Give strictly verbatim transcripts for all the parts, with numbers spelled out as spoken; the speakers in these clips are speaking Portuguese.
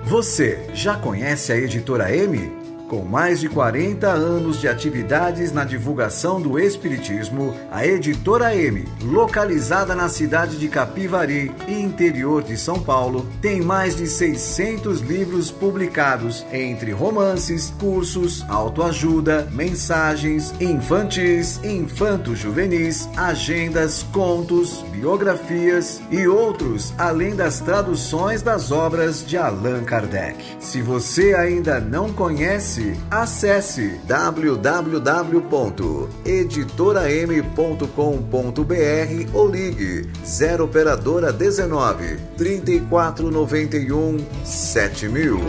Você já conhece a Editora M? Com mais de quarenta anos de atividades na divulgação do Espiritismo, a Editora M, localizada na cidade de Capivari e interior de São Paulo, tem mais de seiscentos livros publicados, entre romances, cursos, autoajuda, mensagens, infantis, infanto-juvenis, agendas, contos, biografias e outros, além das traduções das obras de Allan Kardec. Se você ainda não conhece, acesse w w w ponto editora m ponto com ponto b r ou ligue zero operadora dezenove, trinta e quatro, noventa e um, sete mil.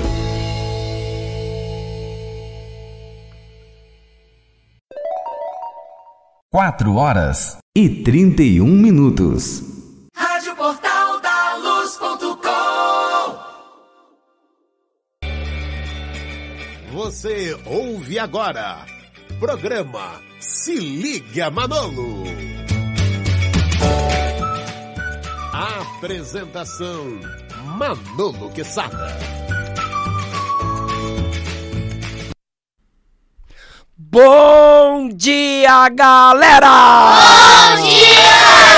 Quatro horas e trinta e um minutos. Rádio Portal da Luz ponto com. Você ouve agora, programa Se Liga Manolo. Apresentação, Manolo Quezada. Bom dia, galera! Bom dia!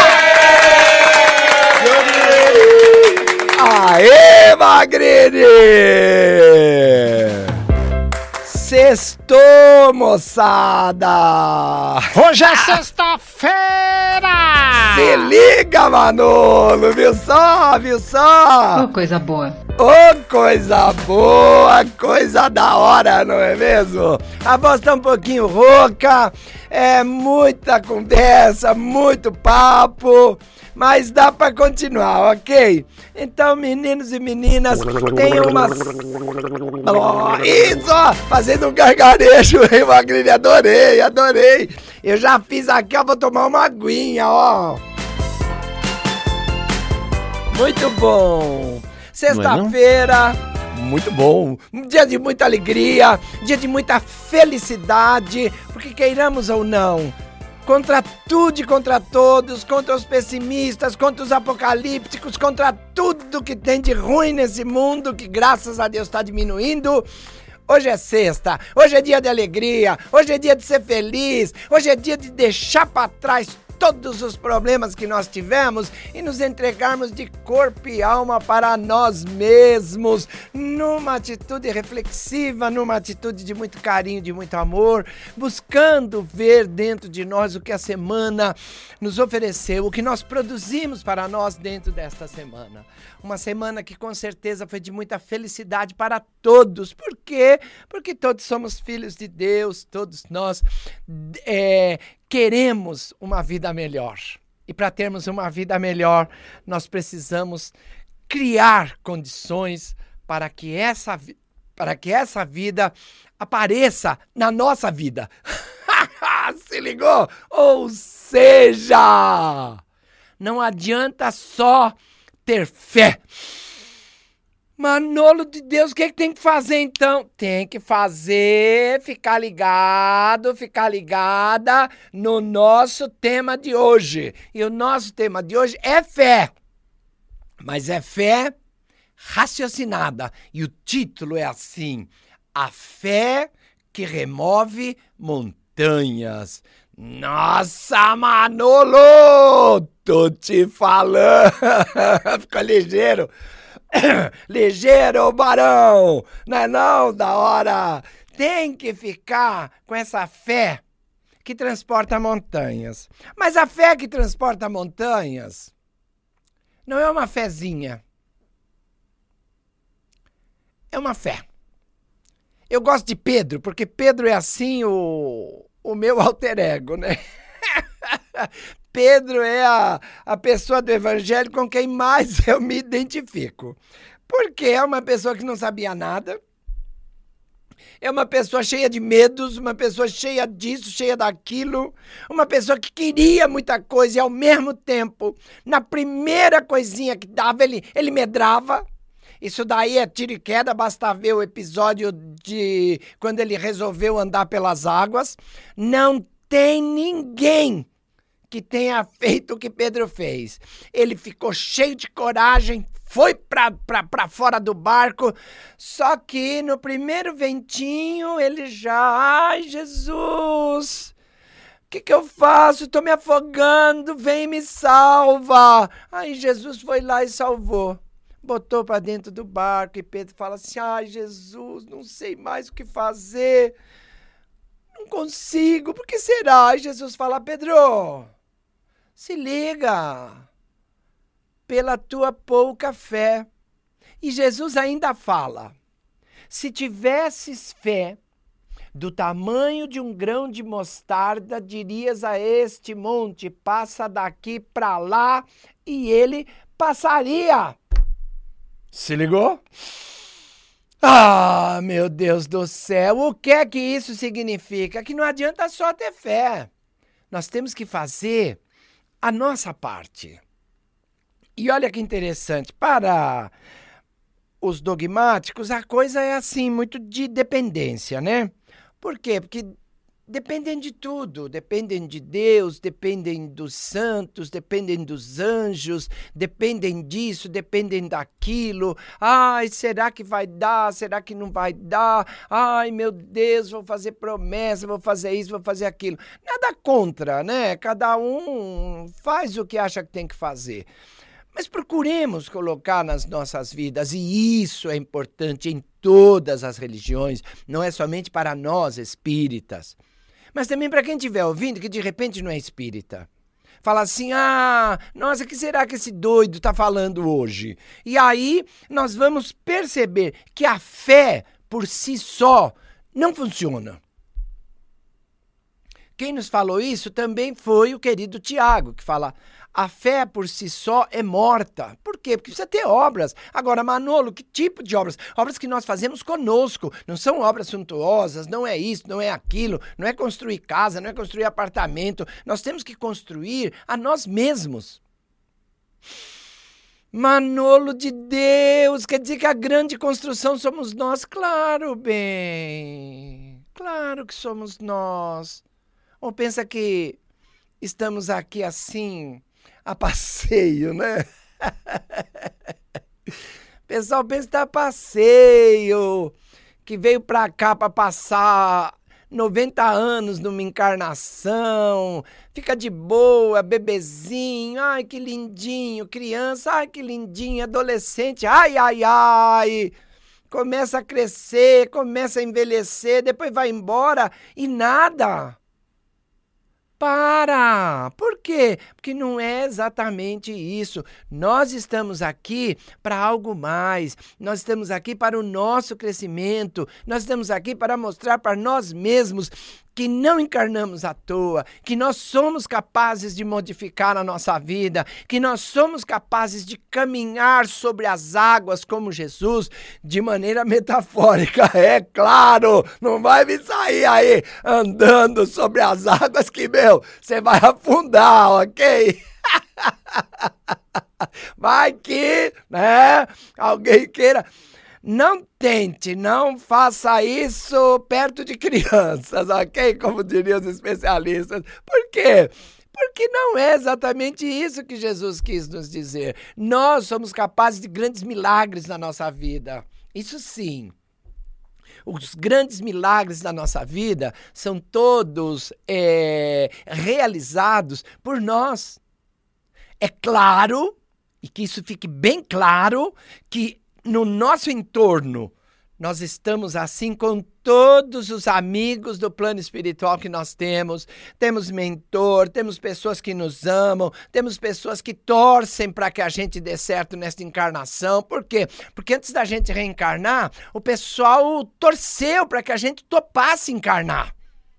Aê, Magrini! Sextou, moçada! Hoje é sexta-feira! Se liga, Manolo! Viu só? Viu só? Oh, coisa boa! Ô, oh, coisa boa, coisa da hora, não é mesmo? A voz tá um pouquinho rouca, é muita conversa, muito papo, mas dá pra continuar, ok? Então, meninos e meninas, tem umas... Oh, isso, ó, fazendo um gargarejo, hein, Magrini? Adorei, adorei. Eu já fiz aqui, ó, vou tomar uma aguinha, ó. Muito bom. Sexta-feira, muito bom, um dia de muita alegria, dia de muita felicidade, porque queiramos ou não, contra tudo e contra todos, contra os pessimistas, contra os apocalípticos, contra tudo que tem de ruim nesse mundo, que graças a Deus está diminuindo. Hoje é sexta, hoje é dia de alegria, hoje é dia de ser feliz, hoje é dia de deixar para trás todos os problemas que nós tivemos e nos entregarmos de corpo e alma para nós mesmos, numa atitude reflexiva, numa atitude de muito carinho, de muito amor, buscando ver dentro de nós o que a semana nos ofereceu, o que nós produzimos para nós dentro desta semana. Uma semana que com certeza foi de muita felicidade para todos. Por quê? Porque todos somos filhos de Deus, todos nós é, queremos uma vida melhor. E para termos uma vida melhor, nós precisamos criar condições para que essa, para que essa vida apareça na nossa vida. Se ligou? Ou seja, não adianta só ter fé. Manolo de Deus, o que, é que tem que fazer então? Tem que fazer, ficar ligado, ficar ligada no nosso tema de hoje. E o nosso tema de hoje é fé. Mas é fé raciocinada. E o título é assim: a fé que remove montanhas. Nossa, Manolo! Tô te falando! Ficou ligeiro! Ligeiro, barão! Não é não, da hora! Tem que ficar com essa fé que transporta montanhas. Mas a fé que transporta montanhas não é uma fezinha. É uma fé. Eu gosto de Pedro, porque Pedro é assim o... o meu alter ego, né? Pedro é a, a pessoa do evangelho com quem mais eu me identifico. Porque é uma pessoa que não sabia nada, é uma pessoa cheia de medos, uma pessoa cheia disso, cheia daquilo, uma pessoa que queria muita coisa e ao mesmo tempo, na primeira coisinha que dava, ele, ele medrava. Isso daí é tiro e queda, basta ver o episódio de quando ele resolveu andar pelas águas. Não tem ninguém que tenha feito o que Pedro fez. Ele ficou cheio de coragem, foi pra, pra, pra fora do barco, só que no primeiro ventinho ele já, ai Jesus, o que que eu faço? Tô me afogando, vem e me salva. Aí Jesus foi lá e salvou, botou pra dentro do barco e Pedro fala assim, ai Jesus, não sei mais o que fazer, não consigo, por que será? Aí Jesus fala, Pedro, se liga, pela tua pouca fé. E Jesus ainda fala, se tivesses fé do tamanho de um grão de mostarda, dirias a este monte, passa daqui para lá, e ele passaria. Se ligou? Ah, meu Deus do céu, o que é que isso significa? Que não adianta só ter fé. Nós temos que fazer a nossa parte. E olha que interessante, para os dogmáticos a coisa é assim, muito de dependência, né? Por quê? Porque dependem de tudo, dependem de Deus, dependem dos santos, dependem dos anjos, dependem disso, dependem daquilo. Ai, será que vai dar? Será que não vai dar? Ai, meu Deus, vou fazer promessa, vou fazer isso, vou fazer aquilo. Nada contra, né? Cada um faz o que acha que tem que fazer. Mas procuremos colocar nas nossas vidas, e isso é importante em todas as religiões, não é somente para nós espíritas, mas também para quem estiver ouvindo que de repente não é espírita. Fala assim, ah, nossa, o que será que esse doido está falando hoje? E aí nós vamos perceber que a fé por si só não funciona. Quem nos falou isso também foi o querido Tiago, que fala, a fé por si só é morta. Por quê? Porque precisa ter obras. Agora, Manolo, que tipo de obras? Obras que nós fazemos conosco. Não são obras suntuosas, não é isso, não é aquilo, não é construir casa, não é construir apartamento. Nós temos que construir a nós mesmos. Manolo de Deus, quer dizer que a grande construção somos nós? Claro, bem. Claro que somos nós. Ou pensa que estamos aqui assim, a passeio, né? O pessoal pensa que está a passeio, que veio pra cá para passar noventa anos numa encarnação, fica de boa, bebezinho, ai que lindinho, criança, ai que lindinho, adolescente, ai, ai, ai. Começa a crescer, começa a envelhecer, depois vai embora e nada. Para! Por quê? Porque não é exatamente isso. Nós estamos aqui para algo mais. Nós estamos aqui para o nosso crescimento. Nós estamos aqui para mostrar para nós mesmos que não encarnamos à toa, que nós somos capazes de modificar a nossa vida, que nós somos capazes de caminhar sobre as águas como Jesus, de maneira metafórica, é claro, não vai me sair aí andando sobre as águas que, meu, você vai afundar, ok? Vai que, né, alguém queira... Não tente, não faça isso perto de crianças, ok? Como diriam os especialistas. Por quê? Porque não é exatamente isso que Jesus quis nos dizer. Nós somos capazes de grandes milagres na nossa vida. Isso sim. Os grandes milagres da nossa vida são todos é, realizados por nós. É claro, e que isso fique bem claro, que no nosso entorno, nós estamos assim com todos os amigos do plano espiritual que nós temos. Temos mentor, temos pessoas que nos amam, temos pessoas que torcem para que a gente dê certo nesta encarnação. Por quê? Porque antes da gente reencarnar, o pessoal torceu para que a gente topasse encarnar.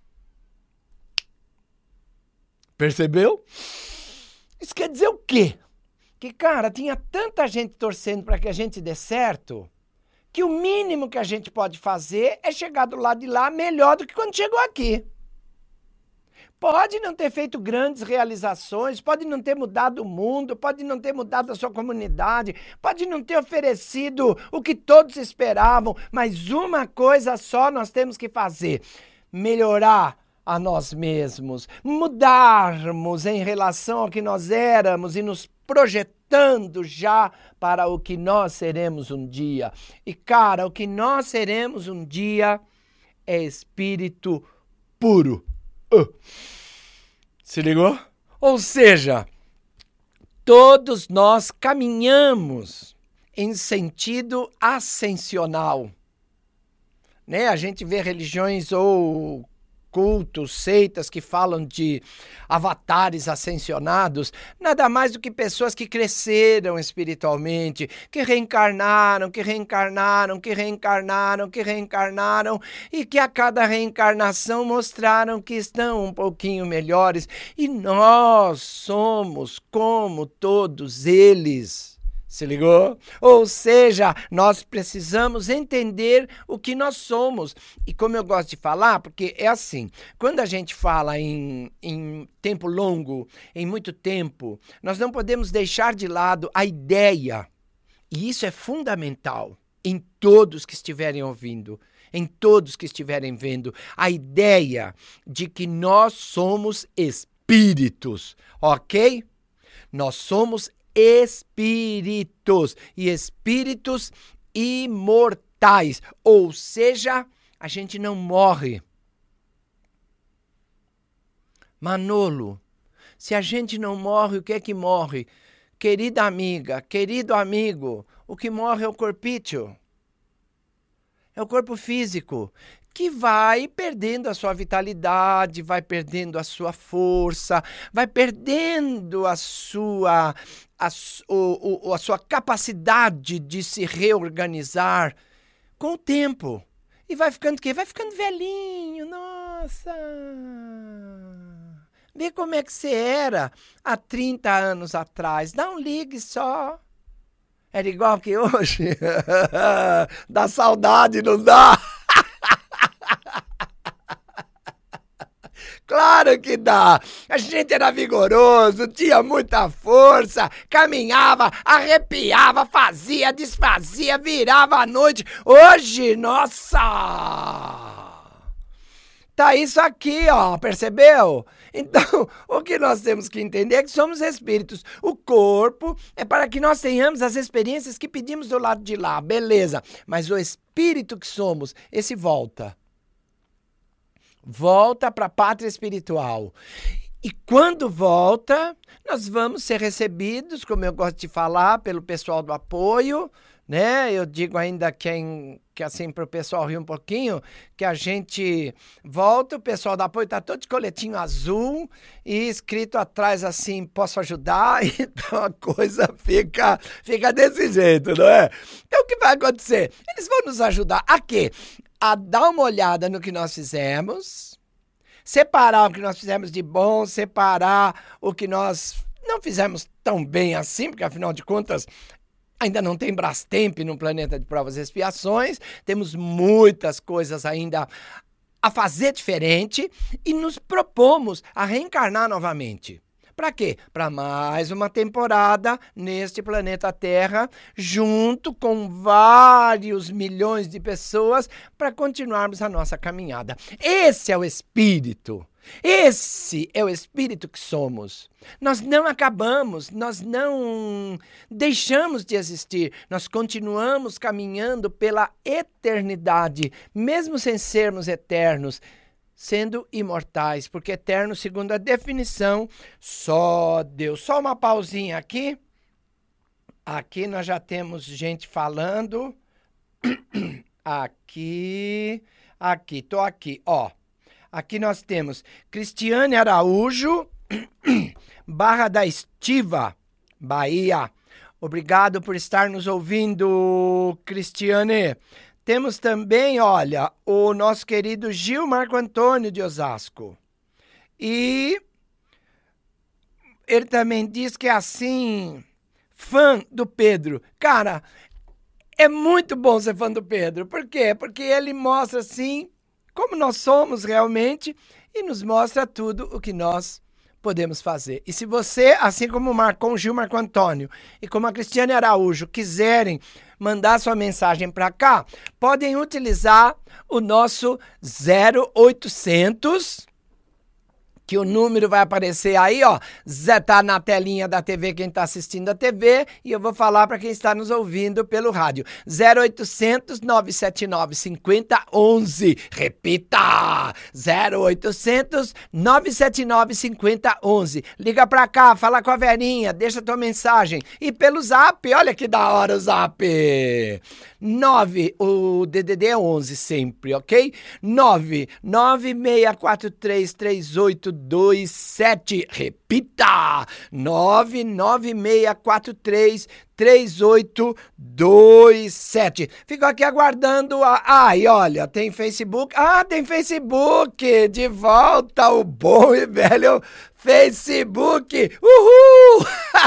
Percebeu? Isso quer dizer o quê? Que, cara, tinha tanta gente torcendo para que a gente dê certo, que o mínimo que a gente pode fazer é chegar do lado de lá melhor do que quando chegou aqui. Pode não ter feito grandes realizações, pode não ter mudado o mundo, pode não ter mudado a sua comunidade, pode não ter oferecido o que todos esperavam, mas uma coisa só nós temos que fazer: melhorar a nós mesmos, mudarmos em relação ao que nós éramos e nos projetarmos projetando já para o que nós seremos um dia. E, cara, o que nós seremos um dia é espírito puro. Uh. Se ligou? Ou seja, todos nós caminhamos em sentido ascensional. Né? A gente vê religiões ou cultos, seitas que falam de avatares ascensionados, nada mais do que pessoas que cresceram espiritualmente, que reencarnaram, que reencarnaram, que reencarnaram, que reencarnaram e que a cada reencarnação mostraram que estão um pouquinho melhores. E nós somos como todos eles. Se ligou? Ou seja, nós precisamos entender o que nós somos. E como eu gosto de falar, porque é assim, quando a gente fala em, em tempo longo, em muito tempo, nós não podemos deixar de lado a ideia. E isso é fundamental em todos que estiverem ouvindo, em todos que estiverem vendo, a ideia de que nós somos espíritos, ok? Nós somos espíritos. Espíritos e espíritos imortais, ou seja, a gente não morre. Manolo, se a gente não morre, o que é que morre? Querida amiga, querido amigo, o que morre é o corpício, é o corpo físico, que vai perdendo a sua vitalidade, vai perdendo a sua força, vai perdendo a sua, a, o, o, a sua capacidade de se reorganizar com o tempo. E vai ficando o quê? Vai ficando velhinho, nossa! Vê como é que você era há trinta anos atrás, dá um ligue só. Era igual que hoje? Dá saudade, não dá? Claro que dá! A gente era vigoroso, tinha muita força, caminhava, arrepiava, fazia, desfazia, virava à noite. Hoje, nossa! Tá isso aqui, ó, percebeu? Então, o que nós temos que entender é que somos espíritos. O corpo é para que nós tenhamos as experiências que pedimos do lado de lá, beleza. Mas o espírito que somos, esse volta. Volta para a pátria espiritual. E quando volta, nós vamos ser recebidos, como eu gosto de falar, pelo pessoal do apoio, né? Eu digo ainda que, que assim, para o pessoal rir um pouquinho, que a gente volta, o pessoal do apoio está todo de coletinho azul e escrito atrás assim, posso ajudar? Então a coisa fica, fica desse jeito, não é? Então o que vai acontecer? Eles vão nos ajudar a quê? A dar uma olhada no que nós fizemos, separar o que nós fizemos de bom, separar o que nós não fizemos tão bem assim, porque afinal de contas ainda não tem Brastemp no planeta de provas e expiações, temos muitas coisas ainda a fazer diferente e nos propomos a reencarnar novamente. Para quê? Para mais uma temporada neste planeta Terra, junto com vários milhões de pessoas, para continuarmos a nossa caminhada. Esse é o espírito. Esse é o espírito que somos. Nós não acabamos, nós não deixamos de existir. Nós continuamos caminhando pela eternidade, mesmo sem sermos eternos, sendo imortais, porque eterno, segundo a definição, só Deus. Só uma pausinha aqui. Aqui nós já temos gente falando. Aqui, aqui, tô aqui, ó. Aqui nós temos Cristiane Araújo, Barra da Estiva, Bahia. Obrigado por estar nos ouvindo, Cristiane. Temos também, olha, o nosso querido Gil Marco Antônio de Osasco. E ele também diz que é assim, fã do Pedro. Cara, é muito bom ser fã do Pedro. Por quê? Porque ele mostra, assim, como nós somos realmente e nos mostra tudo o que nós podemos fazer. E se você, assim como o Marcon Gil Marco Antônio e como a Cristiane Araújo, quiserem mandar sua mensagem para cá, podem utilizar o nosso zero oitocentos, que o número vai aparecer aí, ó, Zé tá na telinha da T V, quem tá assistindo a T V, e eu vou falar para quem está nos ouvindo pelo rádio, zero oitocentos, nove sete nove, cinco zero um um, repita, zero oitocentos, nove sete nove, cinco zero um um, liga pra cá, fala com a Verinha, deixa tua mensagem, e pelo zap, olha que da hora o zap, nove, o D D D é onze sempre, ok? nove nove seis quatro três, três oito dois sete, repita, nove nove seis quatro três, três oito dois sete. Fico aqui aguardando a... Ai, olha, tem Facebook. Ah, tem Facebook. De volta o bom e velho Facebook. Uhul!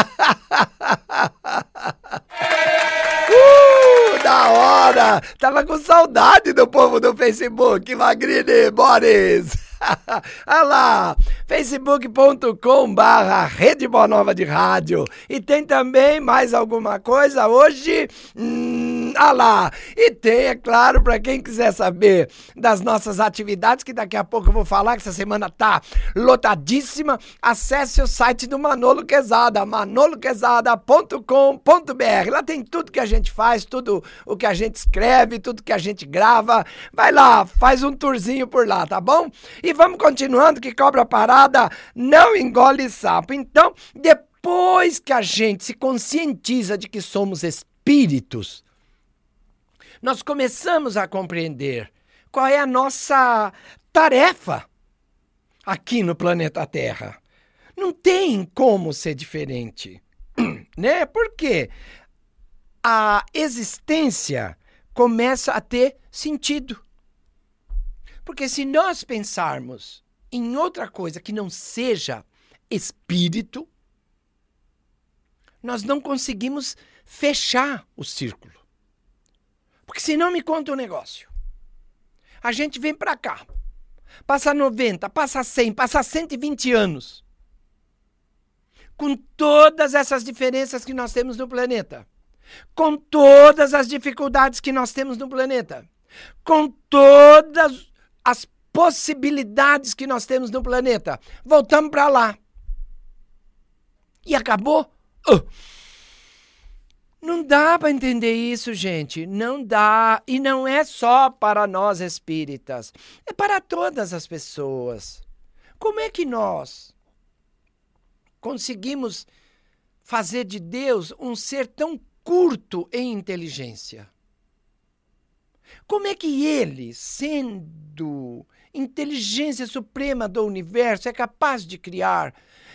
uh, da hora! Tava com saudade do povo do Facebook. Magrini, Boris. Olha lá, facebook ponto com barra Rede Boa Nova de Rádio. E tem também mais alguma coisa hoje? Hum, olha lá. E tem, é claro, para quem quiser saber das nossas atividades, que daqui a pouco eu vou falar, que essa semana tá lotadíssima, acesse o site do Manolo Quezada, manolo quezada ponto com ponto b r. Lá tem tudo que a gente faz, tudo o que a gente escreve, tudo que a gente grava. Vai lá, faz um tourzinho por lá, tá bom? E vamos continuando, que cobra parada não engole sapo. Então, depois que a gente se conscientiza de que somos espíritos, nós começamos a compreender qual é a nossa tarefa aqui no planeta Terra. Não tem como ser diferente, né? Porque a existência começa a ter sentido. Porque se nós pensarmos em outra coisa que não seja espírito, nós não conseguimos fechar o círculo. Porque senão me conta um negócio. A gente vem pra cá, passa noventa, passa cem, passa cento e vinte anos, com todas essas diferenças que nós temos no planeta, com todas as dificuldades que nós temos no planeta, com todas as possibilidades que nós temos no planeta. Voltamos para lá. E acabou? Uh. Não dá para entender isso, gente. Não dá. E não é só para nós espíritas. É para todas as pessoas. Como é que nós conseguimos fazer de Deus um ser tão curto em inteligência? Como é que ele, sendo inteligência suprema do universo, é capaz de criar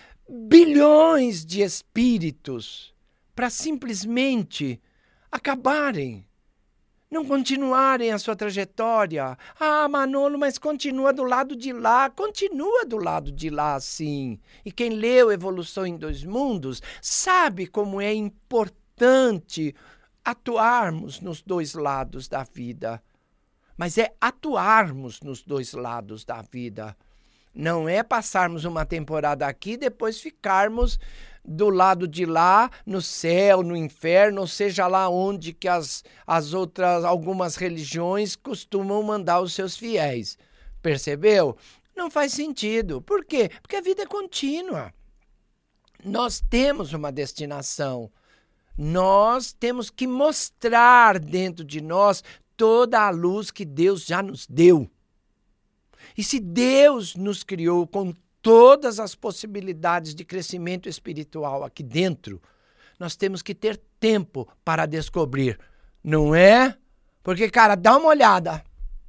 bilhões de espíritos para simplesmente acabarem, não continuarem a sua trajetória? Ah, Manolo, mas continua do lado de lá. Continua do lado de lá, sim. E quem leu Evolução em Dois Mundos sabe como é importante atuarmos nos dois lados da vida. Mas é atuarmos nos dois lados da vida. Não é passarmos uma temporada aqui e depois ficarmos do lado de lá, no céu, no inferno, ou seja lá onde que as, as outras, algumas religiões costumam mandar os seus fiéis. Percebeu? Não faz sentido. Por quê? Porque a vida é contínua. Nós temos uma destinação. Nós temos que mostrar dentro de nós toda a luz que Deus já nos deu. E se Deus nos criou com todas as possibilidades de crescimento espiritual aqui dentro, nós temos que ter tempo para descobrir, não é? Porque, cara, dá uma olhada.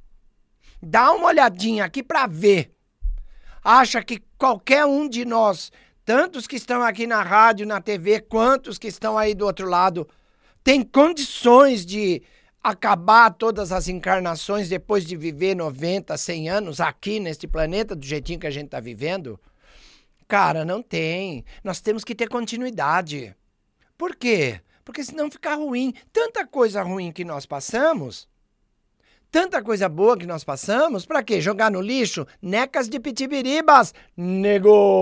Dá uma olhadinha aqui para ver. Acha que qualquer um de nós, tantos que estão aqui na rádio, na T V, quantos que estão aí do outro lado, tem condições de acabar todas as encarnações depois de viver noventa, cem anos aqui neste planeta do jeitinho que a gente está vivendo? Cara, não tem. Nós temos que ter continuidade. Por quê? Porque senão fica ruim. Tanta coisa ruim que nós passamos, tanta coisa boa que nós passamos, pra quê? Jogar no lixo? Necas de pitibiribas, nego!